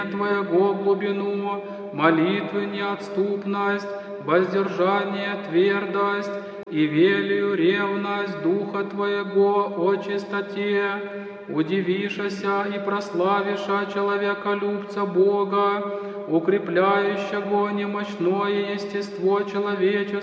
Твоего глубину, молитвы неотступность, воздержание твердость, и велию ревность Духа Твоего о чистоте. Удивишася и прославиша человеколюбца Бога, укрепляющего немощное естество человеческое,